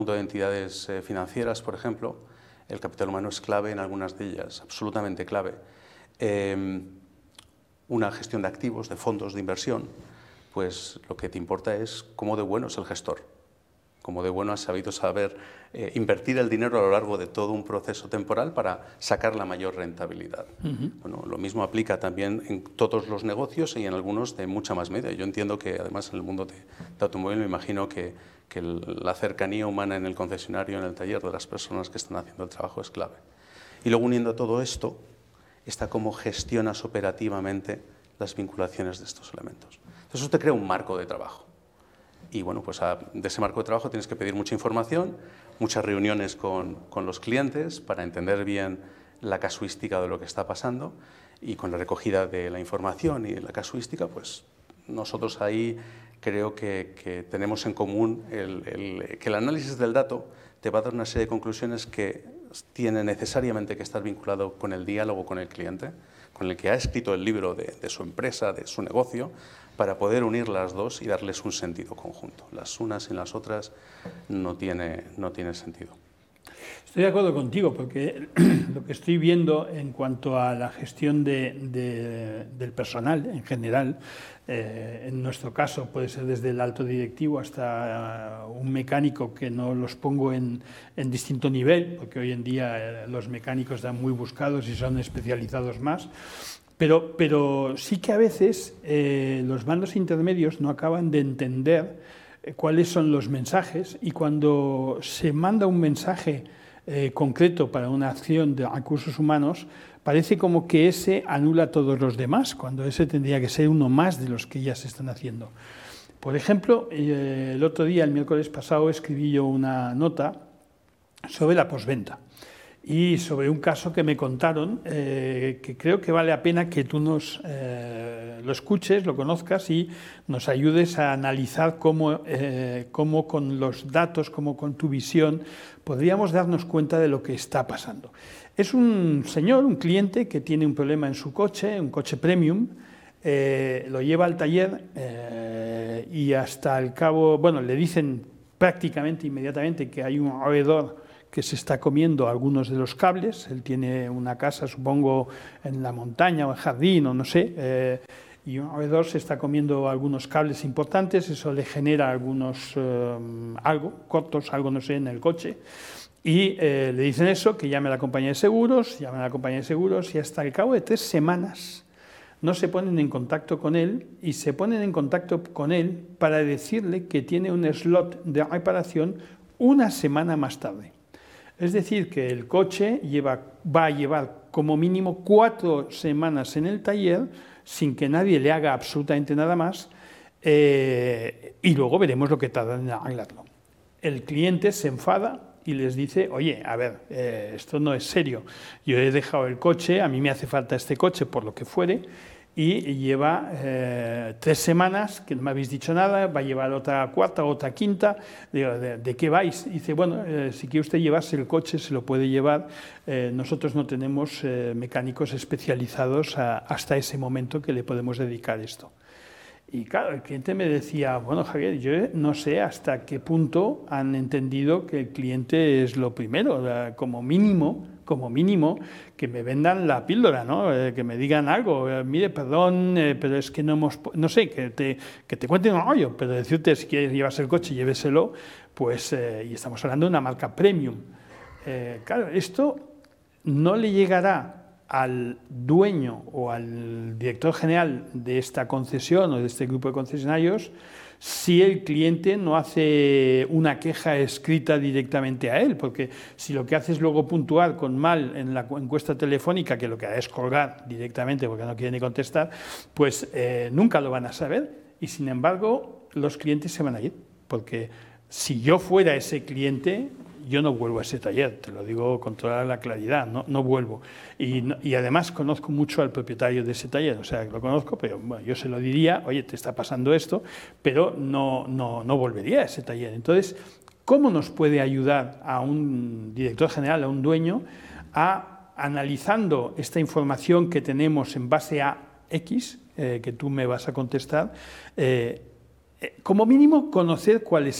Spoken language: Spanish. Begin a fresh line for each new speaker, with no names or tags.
de entidades financieras, por ejemplo, el capital humano es clave en algunas de ellas, absolutamente clave. Una gestión de activos, de fondos de inversión, pues lo que te importa es cómo de bueno es el gestor, cómo de bueno has sabido saber invertir el dinero a lo largo de todo un proceso temporal para sacar la mayor rentabilidad. Bueno, lo mismo aplica también en todos los negocios y en algunos de mucha más medida. Yo entiendo que además en el mundo de automóvil me imagino que la cercanía humana en el concesionario, en el taller de las personas que están haciendo el trabajo es clave. Y luego uniendo todo esto, está cómo gestionas operativamente las vinculaciones de estos elementos. Entonces eso te crea un marco de trabajo. Y bueno, pues de ese marco de trabajo tienes que pedir mucha información, muchas reuniones con los clientes para entender bien la casuística de lo que está pasando, y con la recogida de la información y la casuística, pues nosotros ahí creo que tenemos en común que el análisis del dato te va a dar una serie de conclusiones que tiene necesariamente que estar vinculado con el diálogo con el cliente, con el que ha escrito el libro de su empresa, de su negocio, para poder unir las dos y darles un sentido conjunto. Las unas sin las otras no tiene sentido.
Estoy de acuerdo contigo, porque lo que estoy viendo en cuanto a la gestión del personal en general, en nuestro caso puede ser desde el alto directivo hasta un mecánico, que no los pongo en distinto nivel, porque hoy en día los mecánicos están muy buscados y son especializados más, pero sí que a veces los mandos intermedios no acaban de entender cuáles son los mensajes, y cuando se manda un mensaje concreto para una acción de recursos humanos, parece como que ese anula a todos los demás, cuando ese tendría que ser uno más de los que ya se están haciendo. Por ejemplo, el otro día, el miércoles pasado, escribí yo una nota sobre la postventa y sobre un caso que me contaron, que creo que vale la pena que tú lo escuches, lo conozcas y nos ayudes a analizar cómo con los datos, cómo con tu visión, podríamos darnos cuenta de lo que está pasando. Es un señor, un cliente, que tiene un problema en su coche, un coche premium, lo lleva al taller y hasta el cabo, bueno, le dicen prácticamente inmediatamente que hay un roedor que se está comiendo algunos de los cables. Él tiene una casa, supongo, en la montaña o en jardín, o no sé, y un roedor se está comiendo algunos cables importantes. Eso le genera algunos cortos, algo no sé, en el coche. Y le dicen eso, que llame a la compañía de seguros, y hasta el cabo de 3 semanas no se ponen en contacto con él, y se ponen en contacto con él para decirle que tiene un slot de reparación una semana más tarde. Es decir, que el coche va a llevar como mínimo 4 semanas en el taller sin que nadie le haga absolutamente nada más, y luego veremos lo que tardan en arreglarlo. El cliente se enfada y les dice: oye, a ver, esto no es serio. Yo he dejado el coche, a mí me hace falta este coche por lo que fuere, y lleva 3 semanas que no me habéis dicho nada, va a llevar otra cuarta, otra quinta. Digo, ¿de qué vais? Y dice: bueno, si quiere usted llevarse el coche, se lo puede llevar. Nosotros no tenemos mecánicos especializados hasta ese momento que le podemos dedicar esto. Y claro, el cliente me decía: bueno, Javier, yo no sé hasta qué punto han entendido que el cliente es lo primero. Como mínimo, que me vendan la píldora, ¿no? Que me digan algo. Mire, perdón, pero es que no sé, que te cuenten un rollo, pero decirte: si quieres llevarse el coche, lléveselo, pues, y estamos hablando de una marca premium. Claro, esto no le llegará al dueño o al director general de esta concesión o de este grupo de concesionarios si el cliente no hace una queja escrita directamente a él, porque si lo que hace es luego puntuar con mal en la encuesta telefónica, que lo que hará es colgar directamente porque no quiere ni contestar, pues nunca lo van a saber, y sin embargo los clientes se van a ir, porque si yo fuera ese cliente, yo no vuelvo a ese taller, te lo digo con toda la claridad, no vuelvo. Y además conozco mucho al propietario de ese taller, o sea, lo conozco, pero bueno, yo se lo diría: oye, te está pasando esto, pero no volvería a ese taller. Entonces, ¿cómo nos puede ayudar a un director general, a un dueño, analizando esta información que tenemos en base a X, que tú me vas a contestar, como mínimo conocer cuál es